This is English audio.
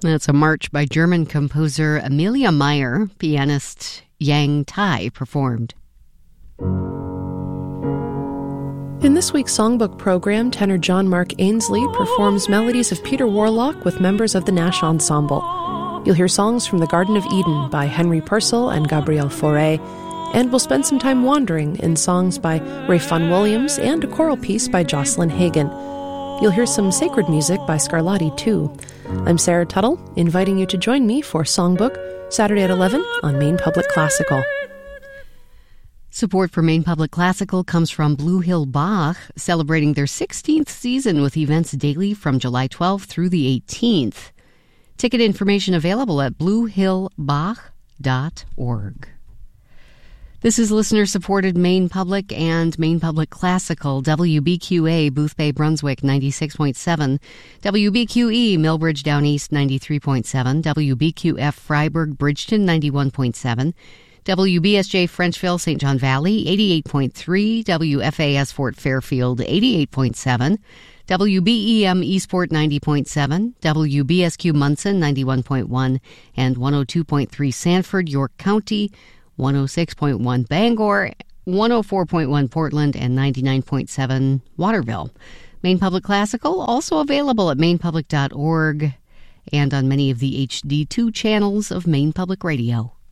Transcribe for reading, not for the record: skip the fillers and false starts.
That's a march by German composer Amelia Meyer. Pianist Yang Tai performed. In this week's songbook program, tenor John Mark Ainsley performs melodies of Peter Warlock with members of the Nash Ensemble. You'll hear songs from The Garden of Eden by Henry Purcell and Gabrielle Fauré, and we'll spend some time wandering in songs by Ralph Vaughan Williams and a choral piece by Jocelyn Hagan. You'll hear some sacred music by Scarlatti, too. I'm Sarah Tuttle, inviting you to join me for Songbook, Saturday at 11 on Maine Public Classical. Support for Maine Public Classical comes from Blue Hill Bach, celebrating their 16th season with events daily from July 12th through the 18th. Ticket information available at bluehillbach.org. This is listener-supported Maine Public and Maine Public Classical, WBQA, Boothbay, Brunswick, 96.7, WBQE, Millbridge, Down East, 93.7, WBQF, Freiburg, Bridgeton, 91.7, WBSJ, Frenchville, St. John Valley, 88.3, WFAS, Fort Fairfield, 88.7, WBEM, Eastport, 90.7, WBSQ, Munson, 91.1, and 102.3, Sanford, York County, 106.1 Bangor, 104.1 Portland, and 99.7 Waterville. Maine Public Classical, also available at mainepublic.org and on many of the HD2 channels of Maine Public Radio.